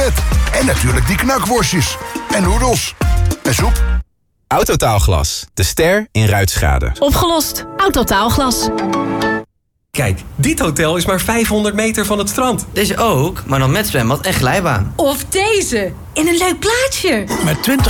buffet. En natuurlijk die knakworstjes. En noedels. En soep. Autotaalglas, de ster in ruitschade. Opgelost. Autotaalglas. Kijk, dit hotel is maar 500 meter van het strand. Deze ook, maar dan met zwembad en glijbaan. Of deze. In een leuk plaatsje. Met 20